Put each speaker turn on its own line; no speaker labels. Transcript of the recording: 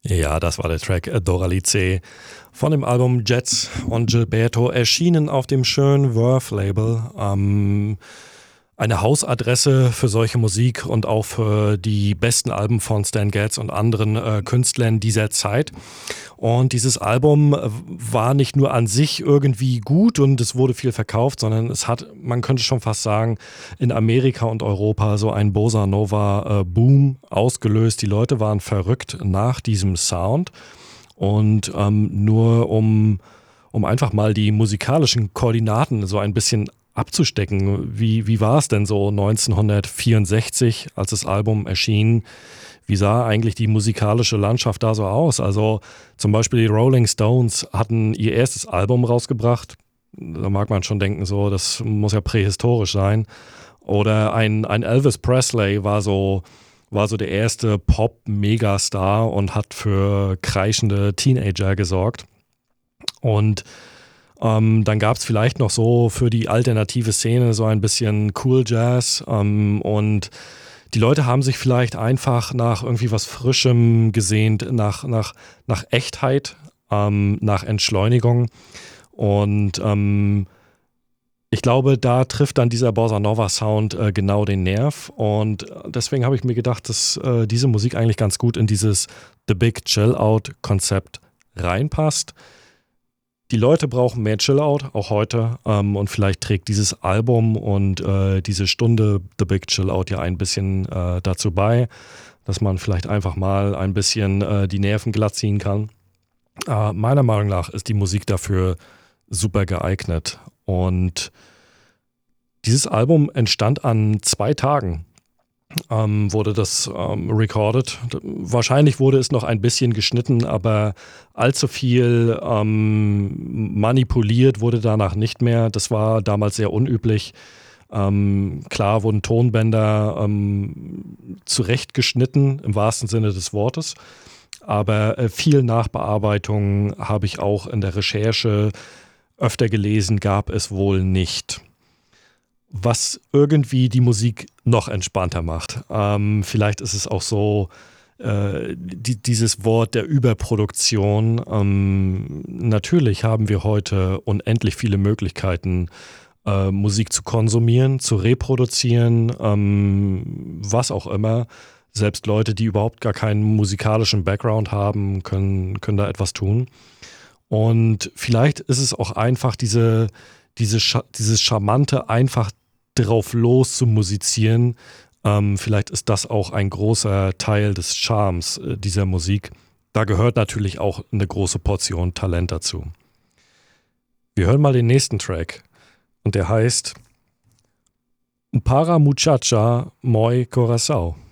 Ja, das war der Track Doralice von dem Album Jets und Gilberto, erschienen auf dem schönen Verve-Label. Eine Hausadresse für solche Musik und auch für die besten Alben von Stan Getz und anderen Künstlern dieser Zeit. Und dieses Album war nicht nur an sich irgendwie gut und es wurde viel verkauft, sondern es hat, man könnte schon fast sagen, in Amerika und Europa so ein Bossa Nova Boom ausgelöst. Die Leute waren verrückt nach diesem Sound und nur um einfach mal die musikalischen Koordinaten so ein bisschen abzustecken. Wie war es denn so 1964, als das Album erschien? Wie sah eigentlich die musikalische Landschaft da so aus? Also zum Beispiel die Rolling Stones hatten ihr erstes Album rausgebracht. Da mag man schon denken, so, das muss ja prähistorisch sein. Oder ein Elvis Presley war so der erste Pop-Megastar und hat für kreischende Teenager gesorgt. Und dann gab es vielleicht noch so für die alternative Szene so ein bisschen Cool Jazz und die Leute haben sich vielleicht einfach nach irgendwie was Frischem gesehnt, nach Echtheit, nach Entschleunigung und ich glaube, da trifft dann dieser Bossa Nova Sound genau den Nerv und deswegen habe ich mir gedacht, dass diese Musik eigentlich ganz gut in dieses The Big Chill Out Konzept reinpasst. Die Leute brauchen mehr Chill-Out, auch heute. Und vielleicht trägt dieses Album und diese Stunde The Big Chill-Out ja ein bisschen dazu bei, dass man vielleicht einfach mal ein bisschen die Nerven glatt ziehen kann. Meiner Meinung nach ist die Musik dafür super geeignet. Und dieses Album entstand an 2 Tagen. Wurde das recorded. Wahrscheinlich wurde es noch ein bisschen geschnitten, aber allzu viel manipuliert wurde danach nicht mehr. Das war damals sehr unüblich. Klar wurden Tonbänder zurechtgeschnitten, im wahrsten Sinne des Wortes. Aber viel Nachbearbeitung habe ich auch in der Recherche öfter gelesen, gab es wohl nicht. Was irgendwie die Musik noch entspannter macht. Vielleicht ist es auch so, dieses Wort der Überproduktion. Natürlich haben wir heute unendlich viele Möglichkeiten, Musik zu konsumieren, zu reproduzieren, was auch immer. Selbst Leute, die überhaupt gar keinen musikalischen Background haben, können da etwas tun. Und vielleicht ist es auch einfach dieses charmante, einfach drauf los zu musizieren. Vielleicht ist das auch ein großer Teil des Charmes dieser Musik. Da gehört natürlich auch eine große Portion Talent dazu. Wir hören mal den nächsten Track und der heißt Para Muchacha Muy Corazao.